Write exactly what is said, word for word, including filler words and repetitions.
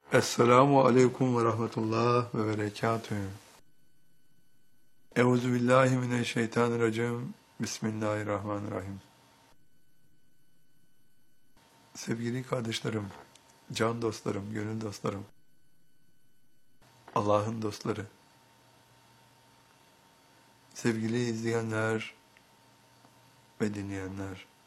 Esselamu aleyküm ve rahmetullah ve berekatühü. Euzubillahimineşşeytanirracim. Bismillahirrahmanirrahim. Sevgili kardeşlerim, can dostlarım, gönül dostlarım, Allah'ın dostları, sevgili izleyenler ve dinleyenler,